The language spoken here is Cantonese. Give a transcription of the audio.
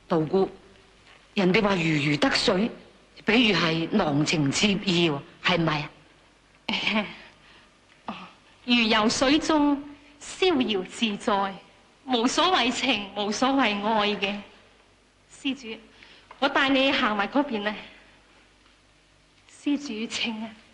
道姑，人哋話如魚得水，比喻係郎情妾意，係咪啊？ 如游水中，逍遙自在，無所謂情，無所謂愛嘅。施主，我帶你行埋嗰邊咧。施主請啊！